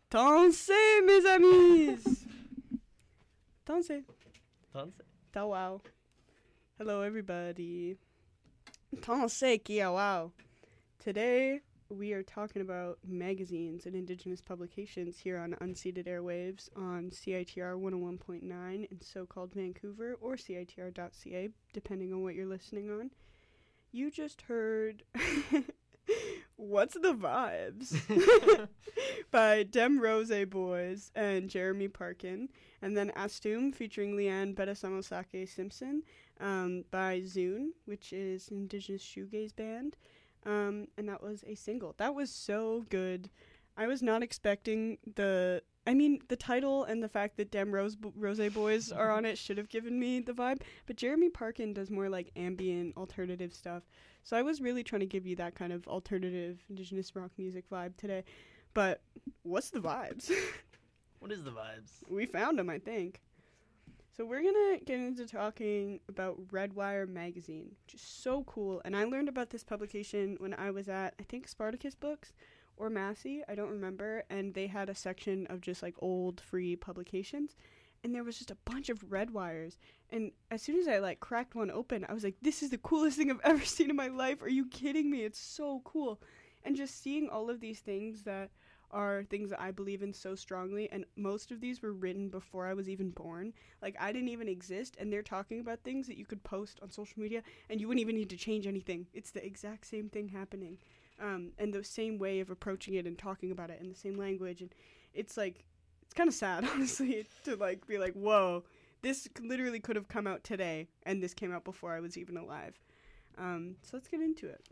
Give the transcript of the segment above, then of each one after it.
Dansez, mes amis! Dansez. Dansez. Ta wow. Hello, everybody. Dansez, kia wow. Today, we are talking about magazines and Indigenous publications here on Unceded Airwaves on CITR 101.9 in so-called Vancouver or CITR.ca, depending on what you're listening on. You just heard What's the Vibes by Dem Rose Boys and Jeremy Parkin, and then Astum featuring Leanne Bedasamosake Simpson by Zune, which is an Indigenous shoegaze band. And that was a single. That was so good. I was not expecting the title and the fact that Dem Rose Boys are on it should have given me the vibe, but Jeremy Parkin does more like ambient alternative stuff. So I was really trying to give you that kind of alternative Indigenous rock music vibe today. But what's the vibes? What is the vibes? We found them, I think. So we're going to get into talking about Redwire magazine, which is so cool. And I learned about this publication when I was at, I think, Spartacus Books or Massey. I don't remember. And they had a section of just like old free publications. And there was just a bunch of Redwires. And as soon as I like cracked one open, I was like, this is the coolest thing I've ever seen in my life. Are you kidding me? It's so cool. And just seeing all of these things that are things that I believe in so strongly, and most of these were written before I was even born. Like, I didn't even exist, and they're talking about things that you could post on social media, and you wouldn't even need to change anything. It's the exact same thing happening, and the same way of approaching it and talking about it in the same language, and it's like, it's kind of sad, honestly, to like be like, whoa, this literally could have come out today, and this came out before I was even alive. So let's get into it.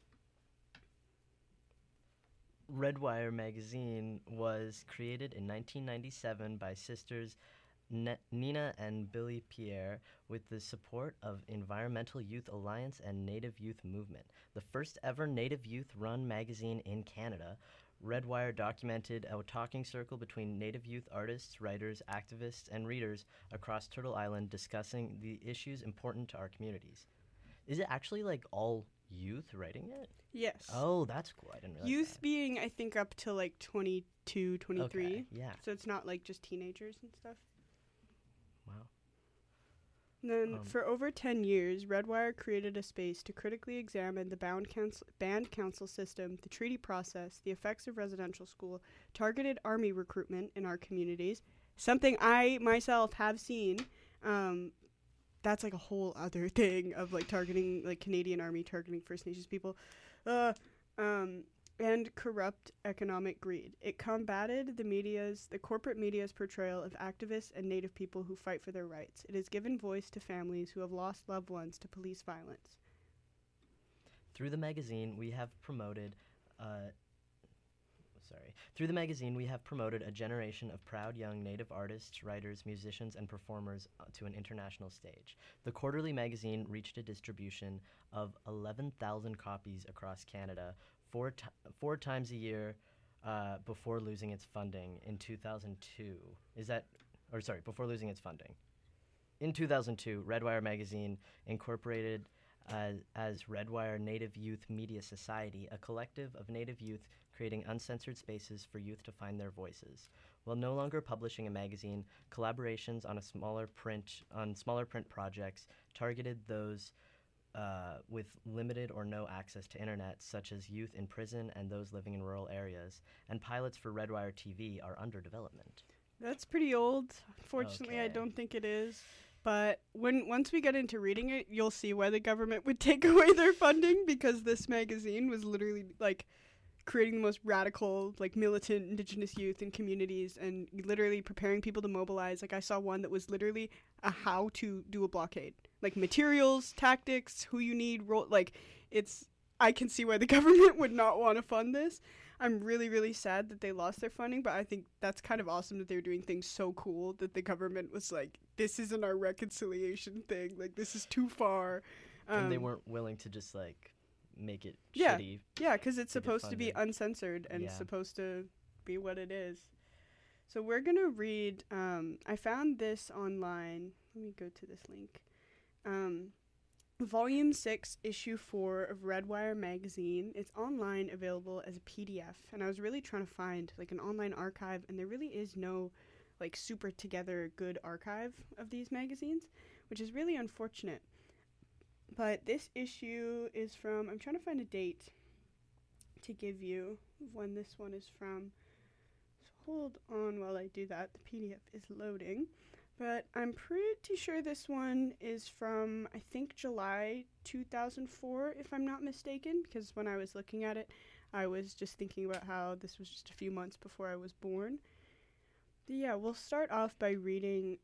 Redwire magazine was created in 1997 by sisters Nina and Billy Pierre with the support of Environmental Youth Alliance and Native Youth Movement. The first ever Native Youth-run magazine in Canada, Redwire documented a talking circle between Native youth artists, writers, activists, and readers across Turtle Island discussing the issues important to our communities. Is it actually like all youth writing it? Yes. Oh, that's cool. I didn't realize Youth that. being, I think, up to like 22, 23. Okay, yeah. So it's not like just teenagers and stuff. Wow. And then for over 10 years, Redwire created a space to critically examine the band council system, the treaty process, the effects of residential school, targeted army recruitment in our communities, something I myself have seen. That's like a whole other thing of like targeting like Canadian Army, targeting First Nations people, and corrupt economic greed. It combated the corporate media's portrayal of activists and Native people who fight for their rights. It has given voice to families who have lost loved ones to police violence. Through the magazine, we have promoted a generation of proud young Native artists, writers, musicians, and performers to an international stage. The quarterly magazine reached a distribution of 11,000 copies across Canada, four times a year before losing its funding in 2002. Before losing its funding. In 2002, Redwire magazine incorporated as Redwire Native Youth Media Society, a collective of Native youth creating uncensored spaces for youth to find their voices. While no longer publishing a magazine, collaborations on smaller print projects targeted those with limited or no access to internet, such as youth in prison and those living in rural areas, and pilots for Redwire TV are under development. That's pretty old. Unfortunately, I don't think it is. But once we get into reading it, you'll see why the government would take away their funding, because this magazine was literally like creating the most radical, like militant Indigenous youth in communities and literally preparing people to mobilize. Like I saw one that was literally a how to do a blockade, like materials, tactics, who you need, I can see why the government would not want to fund this. I'm really, really sad that they lost their funding, but I think that's kind of awesome that they were doing things so cool that the government was like, this isn't our reconciliation thing. Like, this is too far. And they weren't willing to just, like, make it shitty. Yeah, because it's supposed to be uncensored and supposed to be what it is. So we're going to read, I found this online. Let me go to this link. Volume 6, Issue 4 of Redwire magazine. It's online, available as a PDF, and I was really trying to find like an online archive, and there really is no like super together good archive of these magazines, which is really unfortunate. But this issue is from, I'm trying to find a date to give you when this one is from. So hold on while I do that. The PDF is loading. But I'm pretty sure this one is from, I think, July 2004, if I'm not mistaken, because when I was looking at it, I was just thinking about how this was just a few months before I was born. But yeah, we'll start off by reading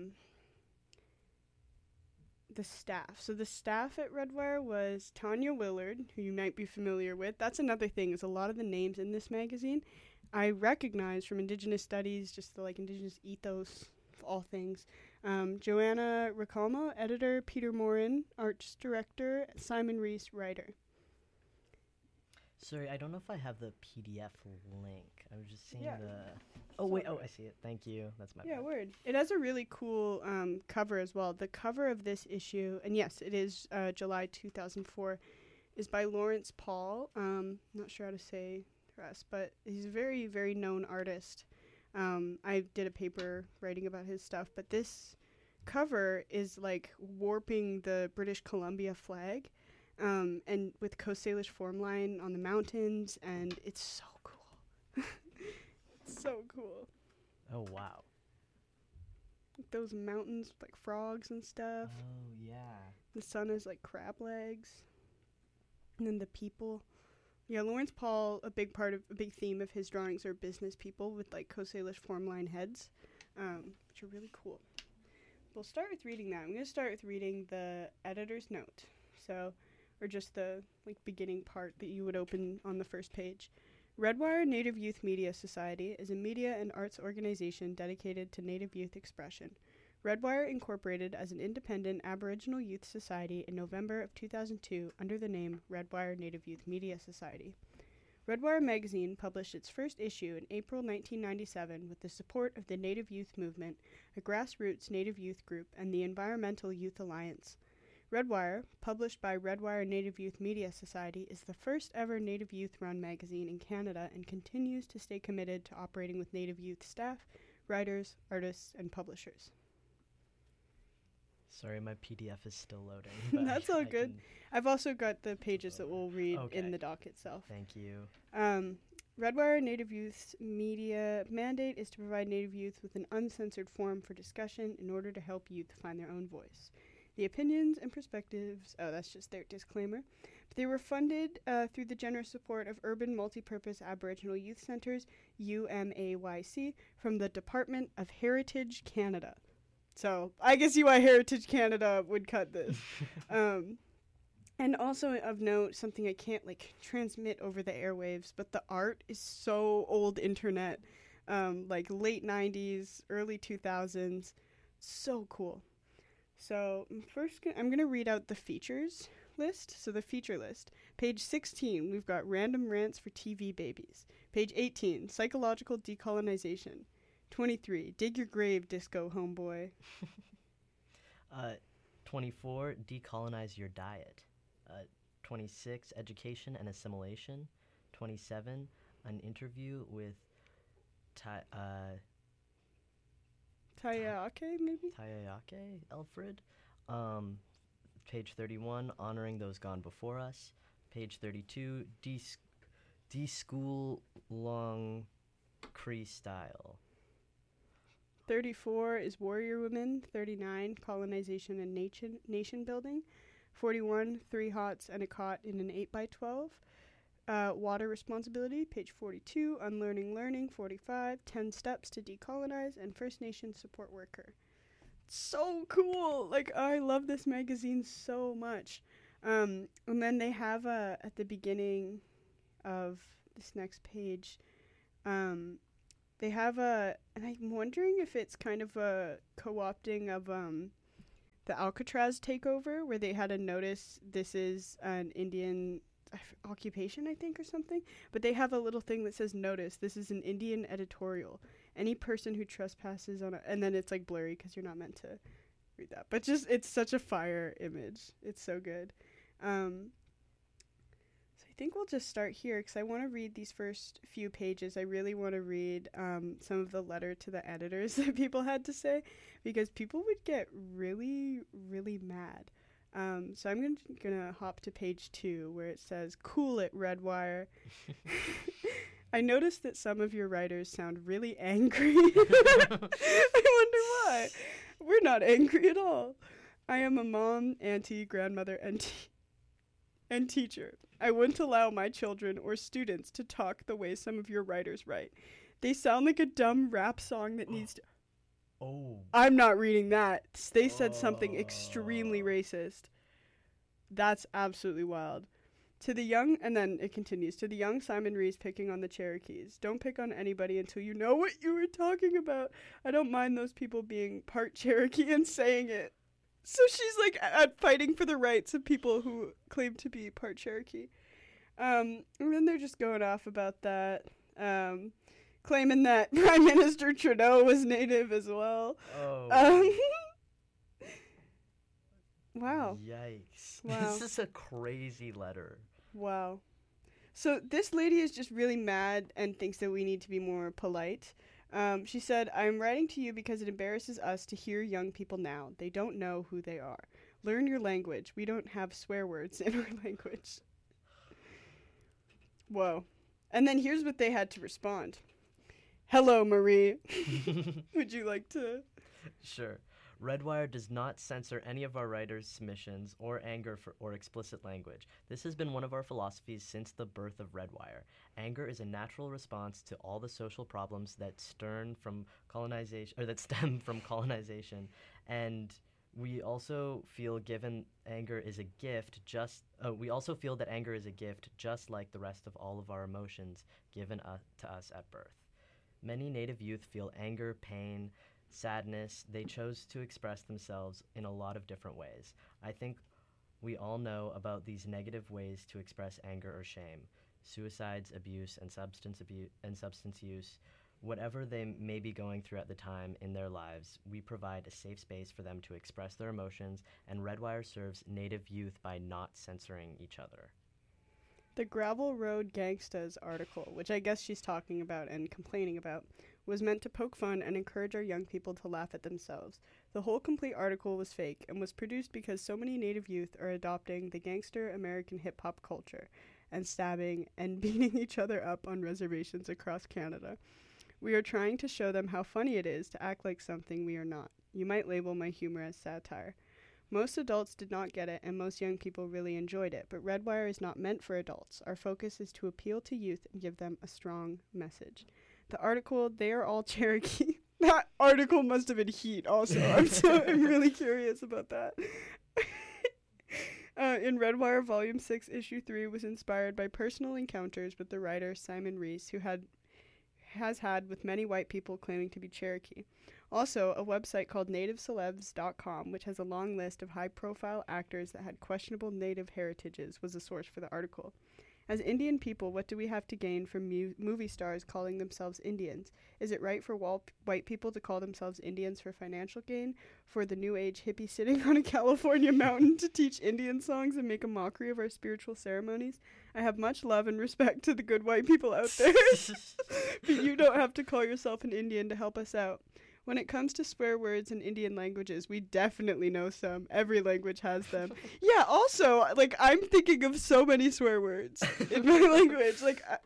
the staff. So the staff at Redwire was Tanya Willard, who you might be familiar with. That's another thing, is a lot of the names in this magazine I recognize from Indigenous studies, just the like Indigenous ethos of all things. Joanna Ricalmo, editor; Peter Morin, arts director; Simon Reese, writer. Sorry, I don't know if I have the PDF link. I was just seeing Yeah. Oh, wait. Oh, I see it. Thank you. That's my Yeah, bad. word. It has a really cool cover as well. The cover of this issue, and yes, it is July 2004, is by Lawrence Paul. Not sure how to say the rest, but he's a very, very known artist. I did a paper writing about his stuff, but this cover is like warping the British Columbia flag, and with Coast Salish form line on the mountains, and it's so cool. It's so cool. Oh, wow. Those mountains with like frogs and stuff. Oh, yeah. The sun is like crab legs. And then the people. Yeah, Lawrence Paul, a big theme of his drawings are business people with like Coast Salish form line heads, which are really cool. We'll start with reading that. I'm going to start with reading the editor's note. So, or just the like beginning part that you would open on the first page. Redwire Native Youth Media Society is a media and arts organization dedicated to Native youth expression. Redwire incorporated as an independent Aboriginal youth society in November of 2002 under the name Redwire Native Youth Media Society. Redwire magazine published its first issue in April 1997 with the support of the Native Youth Movement, a grassroots Native youth group, and the Environmental Youth Alliance. Redwire, published by Redwire Native Youth Media Society, is the first ever Native youth-run magazine in Canada and continues to stay committed to operating with Native youth staff, writers, artists, and publishers. Sorry, my PDF is still loading. but That's all good. I've also got the pages that we'll read Okay. in the doc itself. Thank you. Redwire Native Youth's media mandate is to provide Native youth with an uncensored forum for discussion in order to help youth find their own voice. The opinions and perspectives, that's just their disclaimer, but they were funded through the generous support of Urban Multipurpose Aboriginal Youth Centres, UMAYC, from the Department of Heritage Canada. So I can see why Heritage Canada would cut this. And also of note, something I can't like transmit over the airwaves, but the art is so old internet, like late 90s, early 2000s. So cool. So I'm going to read out the features list. So the feature list. Page 16, we've got random rants for TV babies. Page 18, psychological decolonization. 23, dig your grave, disco homeboy. 24, decolonize your diet. 26, education and assimilation. 27, an interview with Tayake, maybe? Tayayake Alfred. Page 31, honoring those gone before us. Page 32, de-school long Cree style. 34 is warrior women. 39, colonization and nation building. 41, 3 hots and a cot in an 8x12. Water responsibility, page 42, unlearning learning, 45, 10 steps to decolonize, and First Nation support worker. So cool! Like, I love this magazine so much. And then they have at the beginning of this next page, they have and I'm wondering if it's kind of a co-opting of the Alcatraz takeover, where they had a notice this is an Indian occupation, I think, or something. But they have a little thing that says, notice, this is an Indian editorial. Any person who trespasses on and then it's like blurry because you're not meant to read that. But just, it's such a fire image. It's so good. So I think we'll just start here because I want to read these first few pages. I really want to read some of the letter to the editors that people had to say, because people would get really, really mad. So I'm gonna hop to page 2 where it says, "Cool it, Redwire. I noticed that some of your writers sound really angry." I wonder why. We're not angry at all. I am a mom, auntie, grandmother, and teacher. I wouldn't allow my children or students to talk the way some of your writers write. They sound like a dumb rap song that needs to... Oh. I'm not reading that. They said something extremely racist. That's absolutely wild. To the young, and then it continues, to the young Simon Rees picking on the Cherokees. Don't pick on anybody until you know what you were talking about. I don't mind those people being part Cherokee and saying it. So she's like fighting for the rights of people who claim to be part Cherokee. And then they're just going off about that, claiming that Prime Minister Trudeau was Native as well. Oh. Wow. Yikes. Wow. This is a crazy letter. Wow. So this lady is just really mad and thinks that we need to be more polite. She said, "I'm writing to you because it embarrasses us to hear young people now. They don't know who they are. Learn your language. We don't have swear words in our language." Whoa. And then here's what they had to respond. "Hello, Marie." Would you like to? Sure. Redwire does not censor any of our writers' submissions or anger or explicit language. This has been one of our philosophies since the birth of Redwire. Anger is a natural response to all the social problems that stem from colonization, and we also feel given anger is a gift. We also feel that anger is a gift, just like the rest of all of our emotions given to us at birth. Many Native youth feel anger, pain, sadness. They chose to express themselves in a lot of different ways. I think we all know about these negative ways to express anger or shame: suicides, abuse, and substance use. Whatever they may be going through at the time in their lives, we provide a safe space for them to express their emotions, and Redwire serves Native youth by not censoring each other. The Gravel Road Gangstas article, which I guess she's talking about and complaining about, was meant to poke fun and encourage our young people to laugh at themselves. The whole complete article was fake and was produced because so many Native youth are adopting the gangster American hip-hop culture and stabbing and beating each other up on reservations across Canada. We are trying to show them how funny it is to act like something we are not. You might label my humor as satire. Most adults did not get it, and most young people really enjoyed it, but Redwire is not meant for adults. Our focus is to appeal to youth and give them a strong message. The article, "They Are All Cherokee." That article must have been heat also. I'm really curious about that. In Redwire Volume 6, Issue 3 was inspired by personal encounters with the writer Simon Rees, who has had with many white people claiming to be Cherokee. Also, a website called nativecelebs.com, which has a long list of high-profile actors that had questionable Native heritages, was a source for the article. As Indian people, what do we have to gain from movie stars calling themselves Indians? Is it right for white people to call themselves Indians for financial gain? For the New Age hippie sitting on a California mountain to teach Indian songs and make a mockery of our spiritual ceremonies? I have much love and respect to the good white people out there. But you don't have to call yourself an Indian to help us out. When it comes to swear words in Indian languages, we definitely know some. Every language has them. Yeah, also, like, I'm thinking of so many swear words in my language.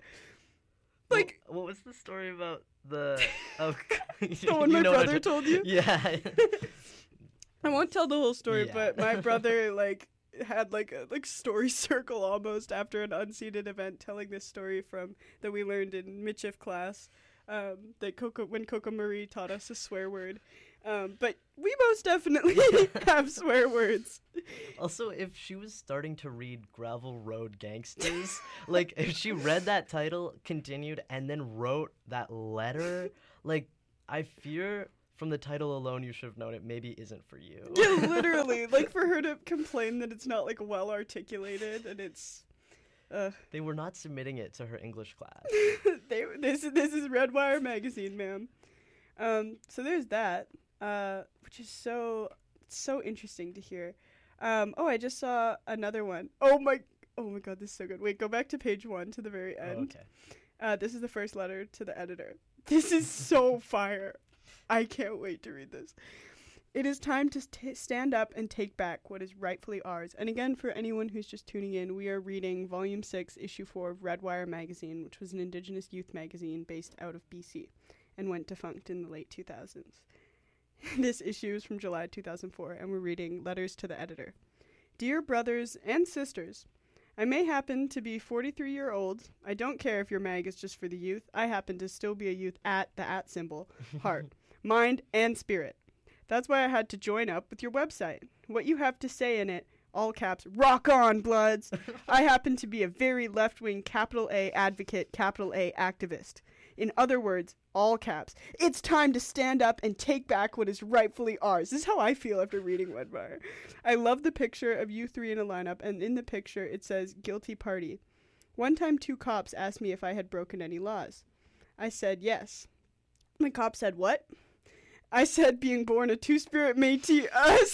What was the story about the... Oh, the one my brother told you? Yeah. I won't tell the whole story, Yeah. but my brother, had a story circle almost after an unseened event telling this story that we learned in Michif class. When Coco Marie taught us a swear word. But we most definitely have swear words. Also, if she was starting to read Gravel Road Gangsters, if she read that title, continued, and then wrote that letter, I fear from the title alone you should have known it maybe isn't for you. Yeah, literally. For her to complain that it's not, well articulated, and it's... They were not submitting it to her English class. This is Redwire magazine, ma'am. So there's that, which is so It's so interesting to hear. I just saw another one. Oh my god, this is so good. Wait, go back to page 1 to the very end. Okay. This is the first letter to the editor. This is so fire. I can't wait to read this. It is time to stand up and take back what is rightfully ours. And again, for anyone who's just tuning in, we are reading Volume 6, Issue 4 of Redwire magazine, which was an Indigenous youth magazine based out of BC and went defunct in the late 2000s. This issue is from July 2004, and we're reading Letters to the Editor. Dear brothers and sisters, I may happen to be 43-year-old. I don't care if your mag is just for the youth. I happen to still be a youth at the @ symbol, heart, mind, and spirit. That's why I had to join up with your website. What you have to say in it, all caps, rock on, bloods. I happen to be a very left-wing capital A advocate, capital A activist. In other words, all caps, it's time to stand up and take back what is rightfully ours. This is how I feel after reading Redwire. I love the picture of you three in a lineup, and in the picture it says guilty party. One time 2 cops asked me if I had broken any laws. I said yes. The cop said, what? I said being born a Two-Spirit Métis.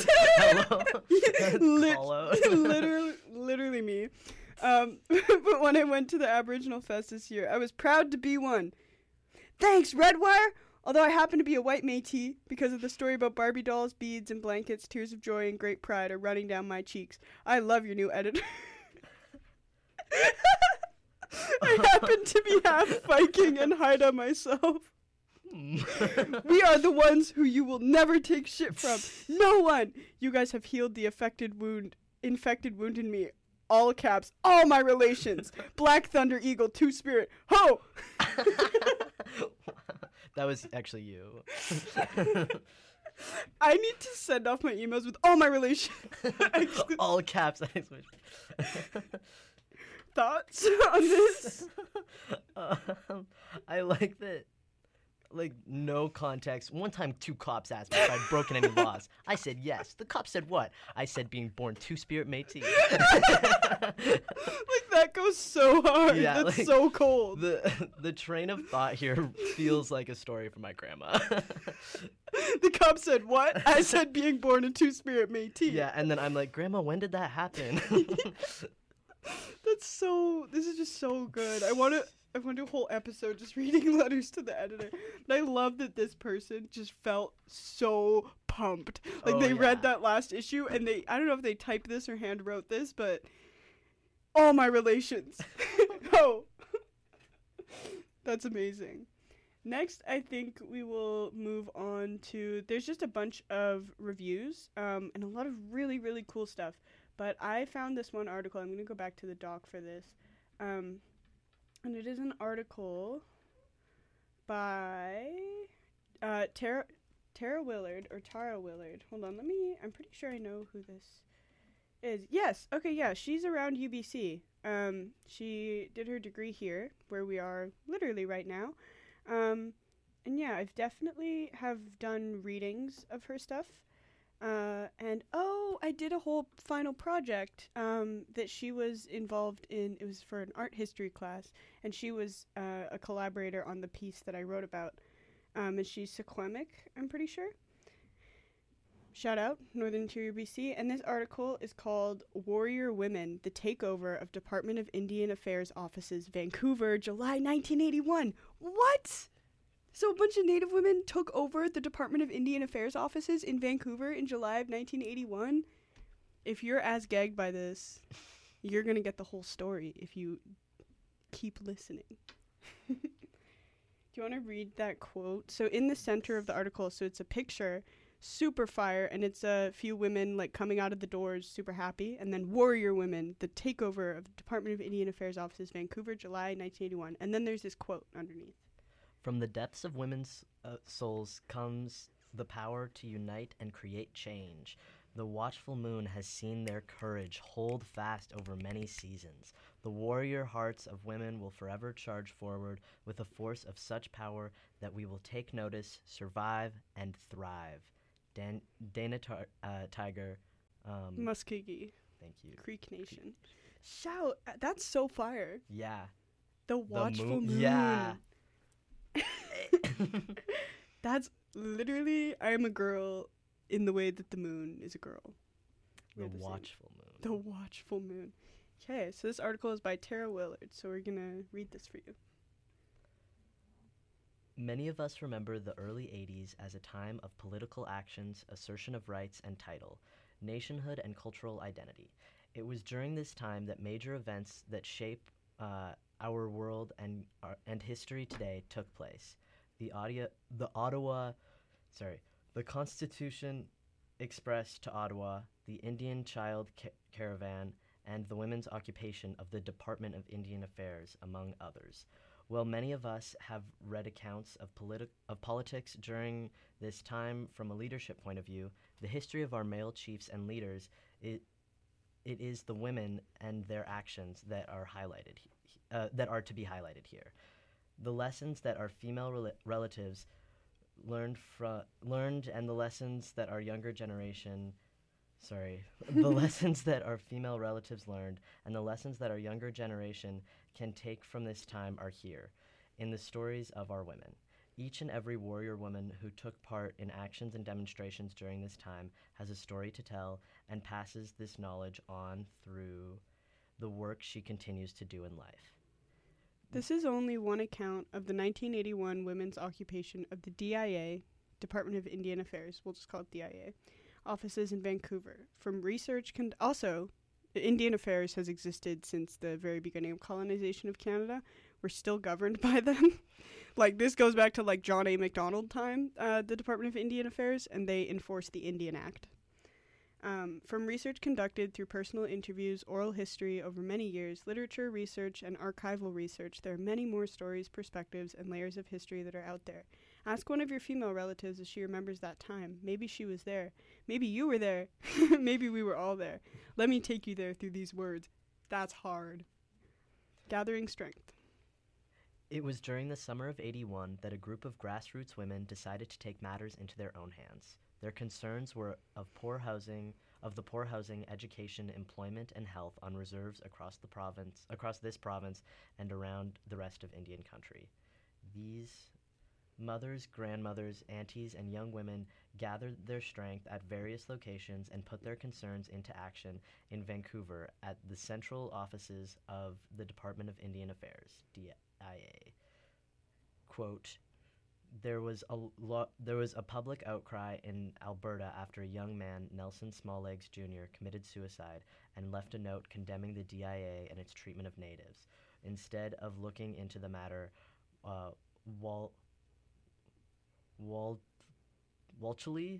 Hello. Literally me. But when I went to the Aboriginal Fest this year, I was proud to be one. Thanks, Redwire! Although I happen to be a white Métis, because of the story about Barbie dolls, beads, and blankets, tears of joy and great pride are running down my cheeks. I love your new editor. I happen to be half Viking and Haida myself. We are the ones who you will never take shit from. No one. You guys have healed the infected wound in me. All caps. All my relations. Black Thunder Eagle, Two-Spirit. Ho! That was actually you. I need to send off my emails with all my relations. All caps. Thoughts on this? I like that. Like, no context. One time 2 cops asked me if I'd broken any laws. I said yes. The cop said what? I said being born Two-Spirit Métis. Like, that goes so hard. Yeah, that's like, so cold. The train of thought here feels like a story from my grandma. The cop said what? I said being born a Two-Spirit Métis. Yeah, and then I'm like, Grandma, when did that happen? This is just so good. I want to do a whole episode just reading letters to the editor. And I love that this person just felt so pumped. Like, they read that last issue, and I don't know if they typed this or hand wrote this, but all my relations. Oh. That's amazing. Next, I think we will move on to, there's just a bunch of reviews, and a lot of really, really cool stuff. But I found this one article. I'm going to go back to the doc for this. And it is an article by Tara Willard, or Tara Willard. Hold on, I'm pretty sure I know who this is. Yes, okay, yeah, she's around UBC. She did her degree here, where we are literally right now. And yeah, I've definitely have done readings of her stuff. I did a whole final project that she was involved in. It was for an art history class, and she was a collaborator on the piece that I wrote about. And she's Secwepemc, I'm pretty sure. Shout out, Northern Interior BC. And this article is called Warrior Women, the Takeover of Department of Indian Affairs Offices, Vancouver, July 1981. What? So a bunch of Native women took over the Department of Indian Affairs offices in Vancouver in July of 1981. If you're as gagged by this, you're going to get the whole story if you keep listening. Do you want to read that quote? So in the center of the article, so it's a picture, super fire, and it's a few women like coming out of the doors super happy, and then Warrior Women, the takeover of the Department of Indian Affairs offices, Vancouver, July 1981. And then there's this quote underneath. From the depths of women's souls comes the power to unite and create change. The watchful moon has seen their courage hold fast over many seasons. The warrior hearts of women will forever charge forward with a force of such power that we will take notice, survive, and thrive. Dana Tiger. Muskegee. Thank you. Creek Nation. Shout. That's so fire. Yeah. The watchful moon. Yeah. That's literally, I'm a girl in the way that the moon is a girl. The We're the same. watchful moon. The watchful moon. Okay, so this article is by Tara Willard, so we're going to read this for you. Many of us remember the early 80s as a time of political actions, assertion of rights and title, nationhood and cultural identity. It was during this time that major events that shape our world and history today took place. The Constitution Express to Ottawa, the Indian Child Caravan, and the women's occupation of the Department of Indian Affairs, among others. While many of us have read accounts of politics during this time from a leadership point of view, the history of our male chiefs and leaders, it is the women and their actions that are highlighted, that are to be highlighted here. The lessons that our female relatives learned and the lessons that our younger generation the lessons that our female relatives learned and the lessons that our younger generation can take from this time are here, in the stories of our women. Each and every warrior woman who took part in actions and demonstrations during this time has a story to tell and passes this knowledge on through the work she continues to do in life. This is only one account of the 1981 women's occupation of the DIA, Department of Indian Affairs, we'll just call it DIA, offices in Vancouver. From research, also, Indian Affairs has existed since the very beginning of colonization of Canada. We're still governed by them. Like, this goes back to, like, John A. Macdonald time, the Department of Indian Affairs, and they enforced the Indian Act. From research conducted through personal interviews, oral history over many years, literature research, and archival research, there are many more stories, perspectives, and layers of history that are out there. Ask one of your female relatives if she remembers that time. Maybe she was there. Maybe you were there. Maybe we were all there. Let me take you there through these words. That's hard. Gathering strength. It was during the summer of '81 that a group of grassroots women decided to take matters into their own hands. Their concerns were of the poor housing, education, employment, and health on reserves across this province, and around the rest of Indian country. These mothers, grandmothers, aunties, and young women gathered their strength at various locations and put their concerns into action in Vancouver at the central offices of the Department of Indian Affairs, DIA. Quote, There was a public outcry in Alberta after a young man, Nelson Smalllegs Jr., committed suicide and left a note condemning the DIA and its treatment of natives. Instead of looking into the matter, Walchley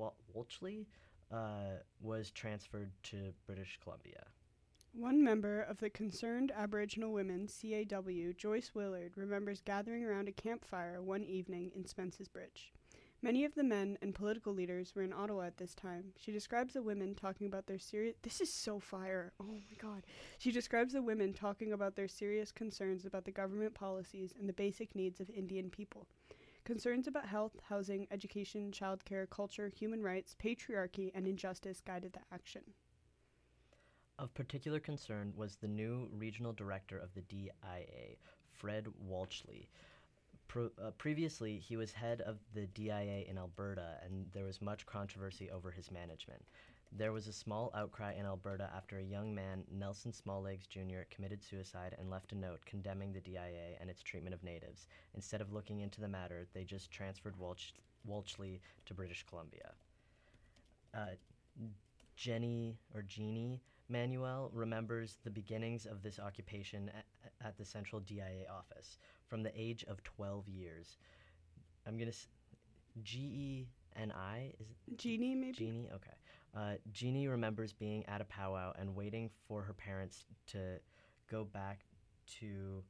was transferred to British Columbia. One member of the Concerned Aboriginal Women, CAW, Joyce Willard, remembers gathering around a campfire one evening in Spence's Bridge. Many of the men and political leaders were in Ottawa at this time. She describes the women talking about their serious... This is so fire. Oh my god. She describes the women talking about their serious concerns about the government policies and the basic needs of Indian people. Concerns about health, housing, education, childcare, culture, human rights, patriarchy, and injustice guided the action. Of particular concern was the new regional director of the DIA, Fred Walchley. Previously, he was head of the DIA in Alberta, and there was much controversy over his management. There was a small outcry in Alberta after a young man, Nelson Smalllegs Jr., committed suicide and left a note condemning the DIA and its treatment of natives. Instead of looking into the matter, they just transferred Walchley to British Columbia. Jeannie Manuel remembers the beginnings of this occupation at the central DIA office from the age of 12 years. I'm going to... G-E-N-I? Is it Jeannie, maybe? Jeannie? Okay. Jeannie remembers being at a powwow and waiting for her parents to go back to...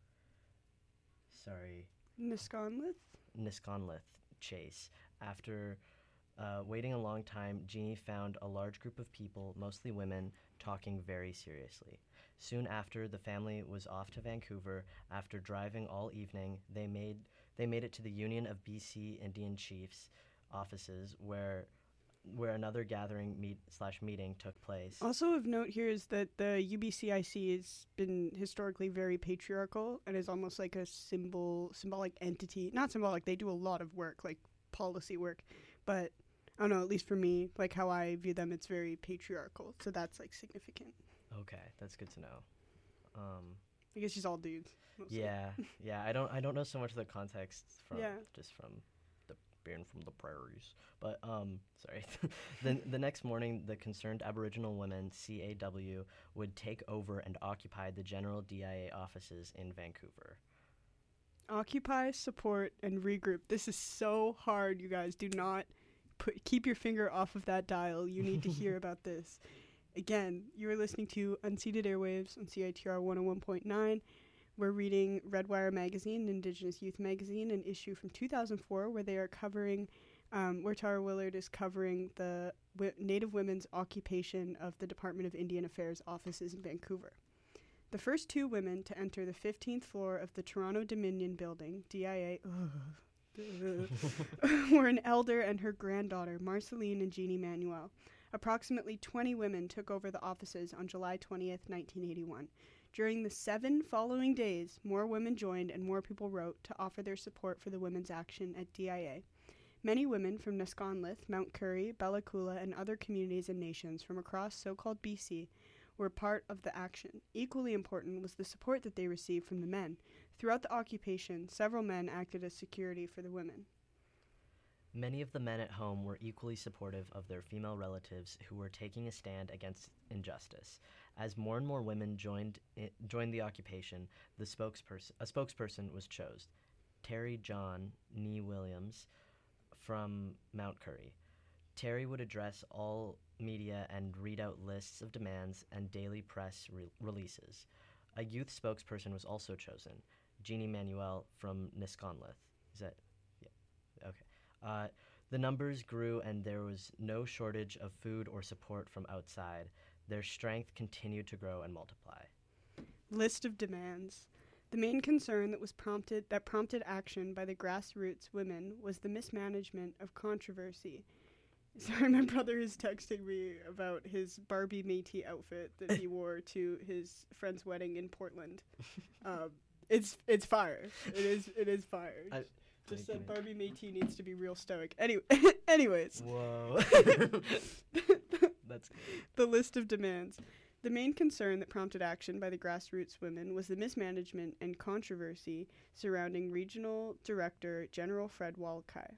Nisconlith Chase. After waiting a long time, Jeannie found a large group of people, mostly women, talking very seriously. Soon after, the family was off to Vancouver. After driving all evening, they made it to the Union of BC Indian Chiefs offices, where another gathering meeting took place. Also of note here is that the UBCIC has been historically very patriarchal and is almost like a symbolic entity. Not symbolic, they do a lot of work, like policy work, but I don't know, at least for me, like how I view them, it's very patriarchal. So that's like significant. Okay, that's good to know. I guess she's all dudes. Mostly. Yeah. I don't know so much of the context from Yeah. just from the being from the prairies. But sorry. The next morning, the Concerned Aboriginal Women (CAW) would take over and occupy the General DIA offices in Vancouver. Occupy, support, and regroup. This is so hard, you guys. Do not keep your finger off of that dial. You need to hear about this. Again, you are listening to Unceded Airwaves on CITR 101.9. We're reading Redwire Magazine, Indigenous Youth Magazine, an issue from 2004 where they are covering, where Tara Willard is covering the Native women's occupation of the Department of Indian Affairs offices in Vancouver. The first two women to enter the 15th floor of the Toronto Dominion Building, DIA, were an elder and her granddaughter, Marceline and Jeannie Manuel. Approximately 20 women took over the offices on July 20th, 1981. During the 7 following days, more women joined and more people wrote to offer their support for the women's action at DIA. Many women from Nisconlith, Mount Currie, Bella Coola, and other communities and nations from across so-called BC were part of the action. Equally important was the support that they received from the men. Throughout the occupation, several men acted as security for the women. Many of the men at home were equally supportive of their female relatives who were taking a stand against injustice. As more and more women joined the occupation, a spokesperson was chosen, Terry John Nee Williams from Mount Currie. Terry would address all media and read out lists of demands and daily press releases. A youth spokesperson was also chosen, Jeannie Manuel from Nisconlith. Is that? Yeah. Okay. The numbers grew and there was no shortage of food or support from outside. Their strength continued to grow and multiply. List of demands. The main concern that prompted action by the grassroots women was the mismanagement of controversy. Sorry, my brother is texting me about his Barbie Métis outfit that he wore to his friend's wedding in Portland. It's fire. It is fire. Just said Barbie Métis needs to be real stoic. Anyways. Whoa. That's good. The list of demands. The main concern that prompted action by the grassroots women was the mismanagement and controversy surrounding Regional Director General Fred Waldsey.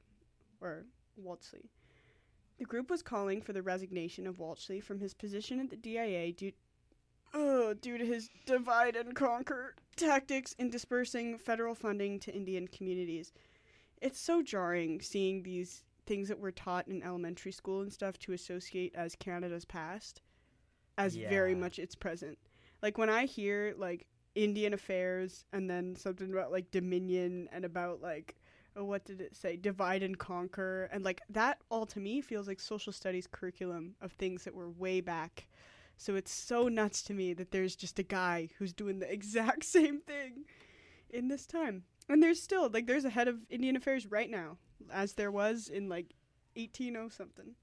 The group was calling for the resignation of Waldsey from his position at the DIA due to his divide and conquer tactics in dispersing federal funding to Indian communities. It's so jarring seeing these things that were taught in elementary school and stuff to associate as Canada's past as very much its present. Like when I hear like Indian affairs and then something about like Dominion and about like what did it say? Divide and conquer. And like that all to me feels like social studies curriculum of things that were way back. So it's so nuts to me that there's just a guy who's doing the exact same thing in this time. And there's still, like, there's a head of Indian Affairs right now, as there was in like 1800 something.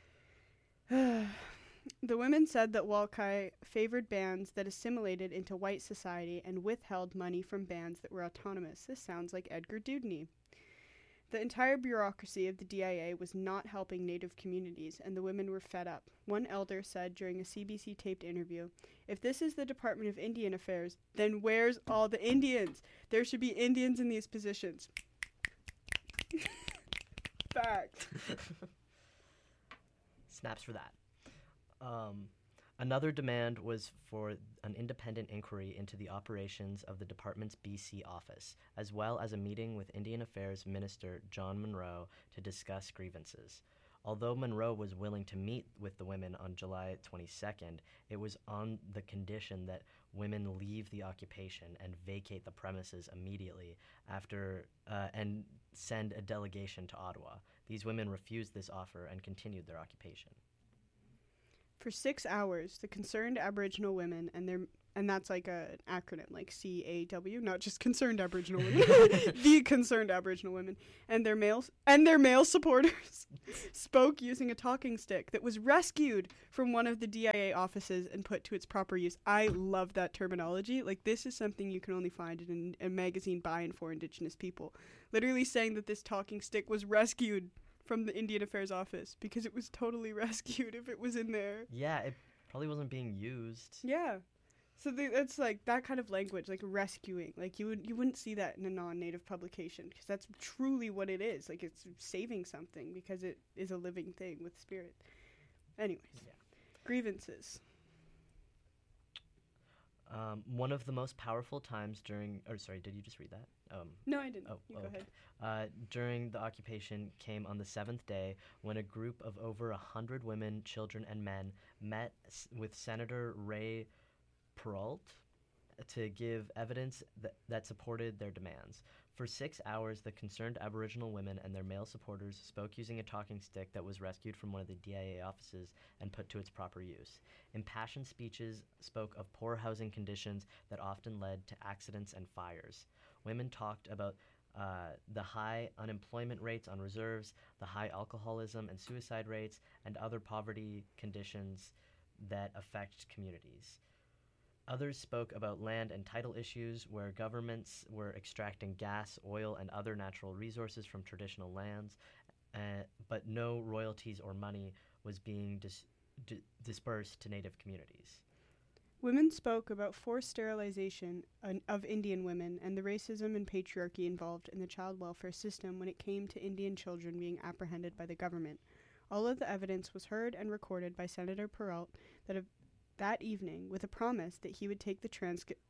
The women said that Waldsey favored bands that assimilated into white society and withheld money from bands that were autonomous. This sounds like Edgar Dewdney. The entire bureaucracy of the DIA was not helping Native communities, and the women were fed up. One elder said during a CBC-taped interview, "If this is the Department of Indian Affairs, then where's all the Indians? There should be Indians in these positions." Fact. Snaps for that. Another demand was for an independent inquiry into the operations of the department's BC office, as well as a meeting with Indian Affairs Minister John Munro to discuss grievances. Although Munro was willing to meet with the women on July 22nd, it was on the condition that women leave the occupation and vacate the premises immediately after and send a delegation to Ottawa. These women refused this offer and continued their occupation. For 6 hours, the Concerned Aboriginal Women and that's like an acronym, like CAW, not just Concerned Aboriginal Women, the Concerned Aboriginal Women, and their male supporters spoke using a talking stick that was rescued from one of the DIA offices and put to its proper use. I love that terminology. Like, this is something you can only find in a magazine by and for Indigenous people. Literally saying that this talking stick was rescued from the Indian Affairs Office because it was totally rescued if it was in there. Yeah, it probably wasn't being used. Yeah. So that's like that kind of language, like rescuing. Like you wouldn't see that in a non-native publication because that's truly what it is. Like it's saving something because it is a living thing with spirit. Anyways, Yeah. grievances. One of the most powerful times during, or sorry, did you just read that? No, I didn't. Oh, You go okay. ahead. During the occupation came on the seventh day when a group of over 100 women, children, and men met with Senator Ray Peralt to give evidence that supported their demands. For 6 hours, the concerned Aboriginal women and their male supporters spoke using a talking stick that was rescued from one of the DIA offices and put to its proper use. Impassioned speeches spoke of poor housing conditions that often led to accidents and fires. Women talked about the high unemployment rates on reserves, the high alcoholism and suicide rates, and other poverty conditions that affect communities. Others spoke about land and title issues where governments were extracting gas, oil, and other natural resources from traditional lands, but no royalties or money was being dispersed to native communities. Women spoke about forced sterilization of Indian women and the racism and patriarchy involved in the child welfare system when it came to Indian children being apprehended by the government. All of the evidence was heard and recorded by Senator Peralt that evening with a promise that he would take the transcript.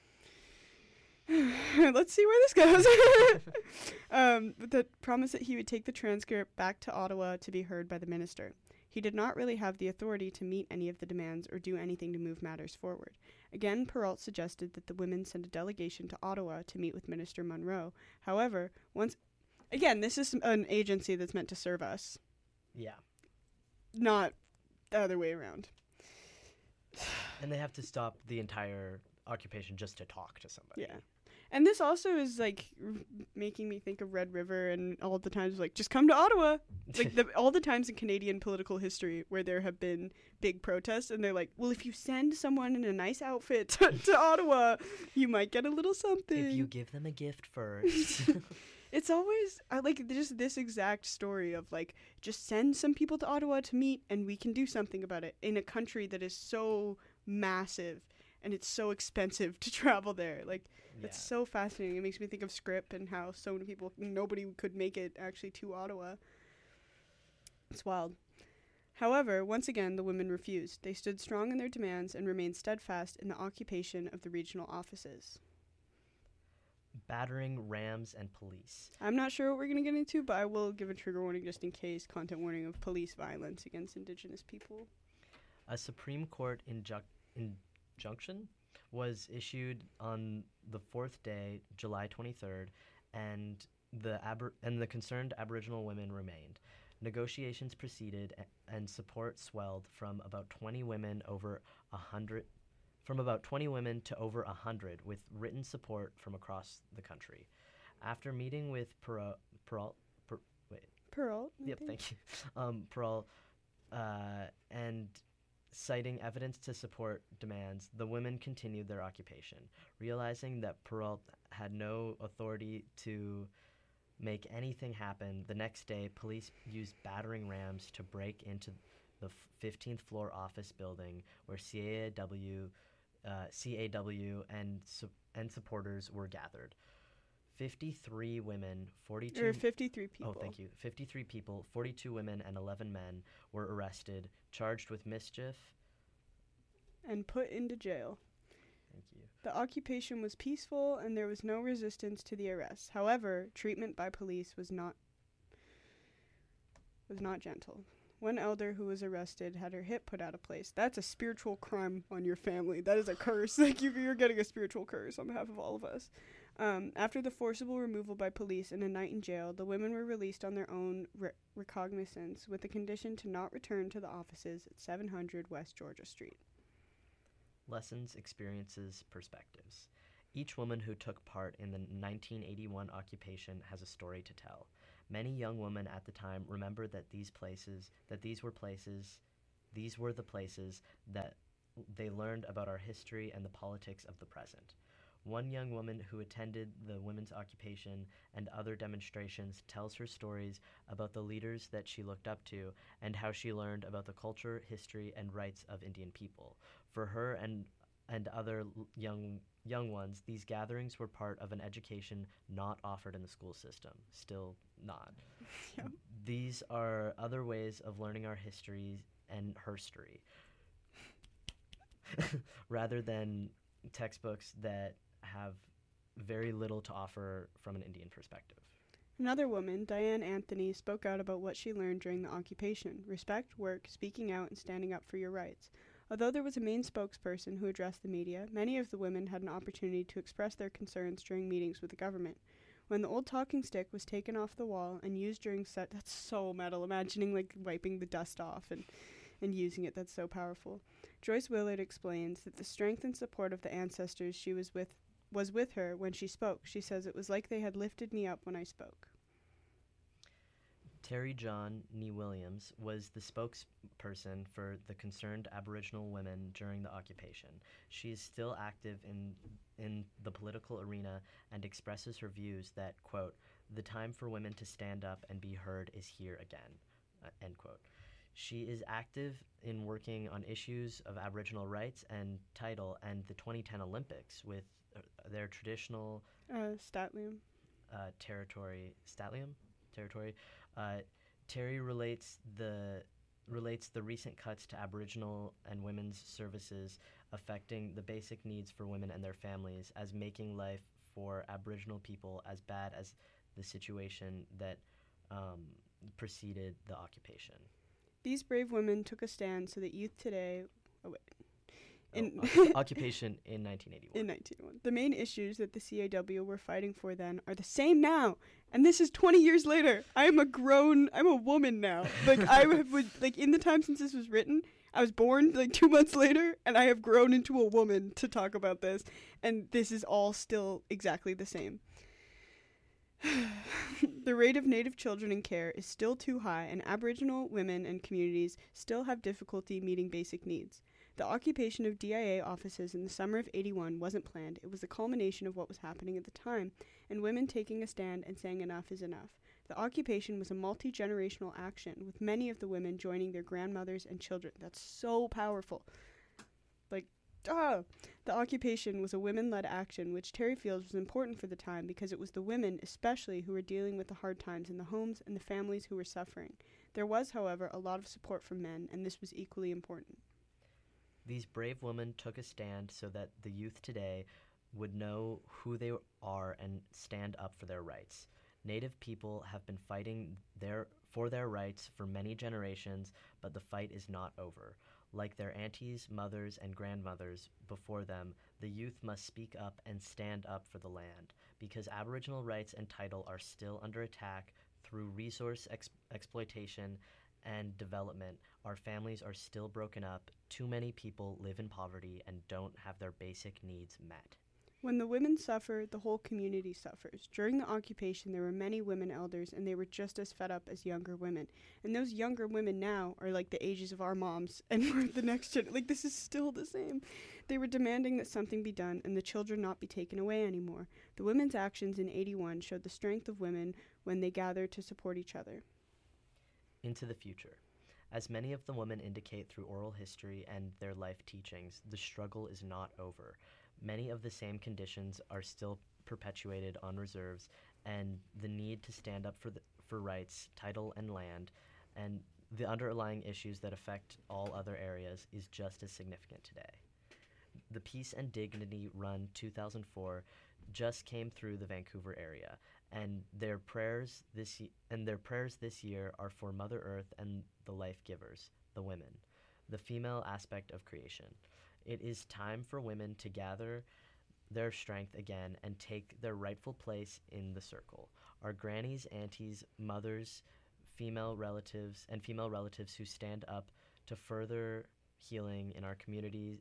Let's see where this goes. With the promise that he would take the transcript back to Ottawa to be heard by the minister. He did not really have the authority to meet any of the demands or do anything to move matters forward. Again, Peralt suggested that the women send a delegation to Ottawa to meet with Minister Monroe. However, this is an agency that's meant to serve us. Yeah. Not the other way around. And they have to stop the entire occupation just to talk to somebody. Yeah. And this also is like making me think of Red River and all the times like just come to Ottawa. Like all the times in Canadian political history where there have been big protests and they're like, well, if you send someone in a nice outfit to Ottawa, you might get a little something. If you give them a gift first. It's always like just this exact story of like just send some people to Ottawa to meet and we can do something about it in a country that is so massive and it's so expensive to travel there. Like it's so fascinating. It makes me think of Scrip and how so many people, nobody could make it actually to Ottawa. It's wild. However, once again, the women refused. They stood strong in their demands and remained steadfast in the occupation of the regional offices. Battering rams and police. I'm not sure what we're going to get into, but I will give a trigger warning just in case. Content warning of police violence against Indigenous people. A Supreme Court injunction was issued on the fourth day, July 23rd, and the concerned Aboriginal women remained. Negotiations proceeded, and support swelled from about 20 women to over 100, with written support from across the country. After meeting with Peralt. Yep, thank you. Peralt, and citing evidence to support demands, the women continued their occupation. Realizing that Peralt had no authority to make anything happen, the next day, police used battering rams to break into the 15th floor office building where CAW and supporters were gathered. 53 women, 42... Or 53 people. Oh, thank you. 53 people, 42 women, and 11 men were arrested, charged with mischief. And put into jail. Thank you. The occupation was peaceful and there was no resistance to the arrests. However, treatment by police was not gentle. One elder who was arrested had her hip put out of place. That's a spiritual crime on your family. That is a curse. Like you're getting a spiritual curse on behalf of all of us. After the forcible removal by police and a night in jail, the women were released on their own recognizance with the condition to not return to the offices at 700 West Georgia Street. Lessons, experiences, perspectives. Each woman who took part in the 1981 occupation has a story to tell. Many young women at the time remembered that these were the places that they learned about our history and the politics of the present. One young woman who attended the women's occupation and other demonstrations tells her stories about the leaders that she looked up to and how she learned about the culture, history, and rights of Indian people. For her and other young ones, these gatherings were part of an education not offered in the school system. Still not. Yep. These are other ways of learning our history and herstory, rather than textbooks that have very little to offer from an Indian perspective. Another woman, Diane Anthony, spoke out about what she learned during the occupation: respect, work, speaking out, and standing up for your rights. Although there was a main spokesperson who addressed the media, many of the women had an opportunity to express their concerns during meetings with the government. When the old talking stick was taken off the wall and used during that's so metal, imagining like wiping the dust off and using it, that's so powerful. Joyce Willard explains that the strength and support of the ancestors she was with her when she spoke. She says it was like they had lifted me up when I spoke. Terry John Nee Williams was the spokesperson for the concerned Aboriginal women during the occupation. She is still active in the political arena and expresses her views that, quote, "the time for women to stand up and be heard is here again," end quote. She is active in working on issues of Aboriginal rights and title and the 2010 Olympics with their traditional Statlium. territory. Terry relates the recent cuts to Aboriginal and women's services affecting the basic needs for women and their families as making life for Aboriginal people as bad as the situation that preceded the occupation. These brave women took a stand so that youth today... Occupation in 1981. In 1981. The main issues that the CAW were fighting for then are the same now. And this is 20 years later. I'm a woman now. Like, in the time since this was written, I was born, 2 months later, and I have grown into a woman to talk about this. And this is all still exactly the same. The rate of Native children in care is still too high, and Aboriginal women and communities still have difficulty meeting basic needs. The occupation of DIA offices in the summer of '81 wasn't planned. It was the culmination of what was happening at the time, and women taking a stand and saying enough is enough. The occupation was a multi-generational action, with many of the women joining their grandmothers and children. That's so powerful. The occupation was a women-led action, which Terry feels was important for the time because it was the women, especially, who were dealing with the hard times in the homes and the families who were suffering. There was, however, a lot of support from men, and this was equally important. These brave women took a stand so that the youth today would know who they are and stand up for their rights. Native people have been fighting for their rights for many generations, but the fight is not over. Like their aunties, mothers, and grandmothers before them, the youth must speak up and stand up for the land. Because Aboriginal rights and title are still under attack through resource exploitation and development, our families are still broken up, too many people live in poverty and don't have their basic needs met. When the women suffer, the whole community suffers. During the occupation, there were many women elders, and they were just as fed up as younger women. And those younger women now are like the ages of our moms, and we're the next generation. This is still the same. They were demanding that something be done and the children not be taken away anymore. The women's actions in '81 showed the strength of women when they gathered to support each other. Into the future. As many of the women indicate through oral history and their life teachings, the struggle is not over. Many of the same conditions are still perpetuated on reserves, and the need to stand up for rights, title, and land, and the underlying issues that affect all other areas is just as significant today. The Peace and Dignity Run 2004 just came through the Vancouver area, and their prayers this year are for Mother Earth and the life givers, the women, the female aspect of creation. It is time for women to gather their strength again and take their rightful place in the circle. Our grannies, aunties, mothers, female relatives who stand up to further healing in our communities,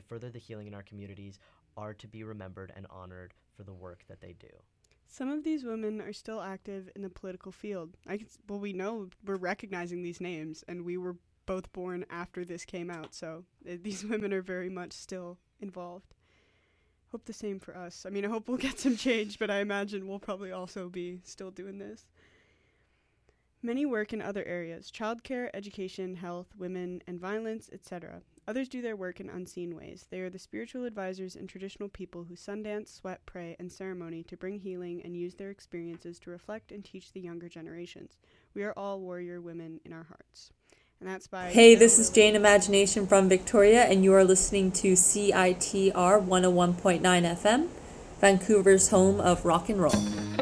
are to be remembered and honored for the work that they do. Some of these women are still active in the political field. We know we're recognizing these names, and we were both born after this came out, so these women are very much still involved. hope the same for us. I mean, I hope we'll get some change, but I imagine we'll probably also be still doing this. Many work in other areas: childcare, education, health, women, and violence, etc. Others do their work in unseen ways. They are the spiritual advisors and traditional people who sundance, sweat, pray, and ceremony to bring healing and use their experiences to reflect and teach the younger generations. We are all warrior women in our hearts. And that's by... Hey, this is Jane Imagination from Victoria, and you are listening to CITR 101.9 FM, Vancouver's home of rock and roll.